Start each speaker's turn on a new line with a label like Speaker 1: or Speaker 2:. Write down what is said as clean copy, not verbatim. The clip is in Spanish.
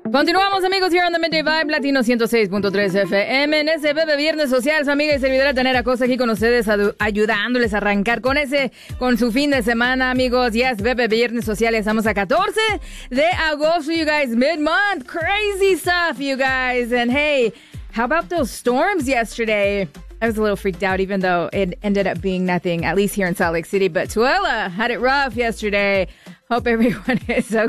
Speaker 1: Continuamos, amigos, here on the Midday Vibe, Latino 106.3 FM. En ese Bebe Viernes Social, su amiga y servidora Tanera Cosa aquí con ustedes, ayudándoles a arrancar con su fin de semana, amigos. Yes, Bebe Viernes Social, estamos a 14 de agosto, you guys, mid-month. Crazy stuff, you guys. And hey, how about those storms yesterday? I was a little freaked out, even though it ended up being nothing, at least here in Salt Lake City. But Tuela had it rough yesterday. Hope everyone is okay.